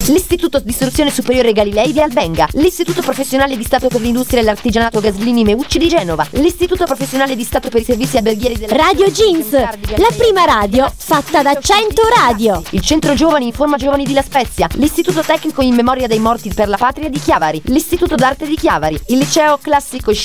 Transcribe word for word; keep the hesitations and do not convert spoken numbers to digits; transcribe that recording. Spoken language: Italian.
l'Istituto di Istruzione Superiore Galilei di Albenga, l'Istituto Professionale di Stato per l'Industria e l'Artigianato Gaslini Meucci di Genova, l'Istituto Professionale di Stato per i Servizi Alberghieri della Radio Jeans, la prima radio fatta da cento radio. Il Centro Giovani Informa Giovani di La Spezia, l'Istituto Tecnico in Memoria dei Morti per la Patria di Chiavari, l'Istituto d'Arte di Chiavari, il Liceo Classico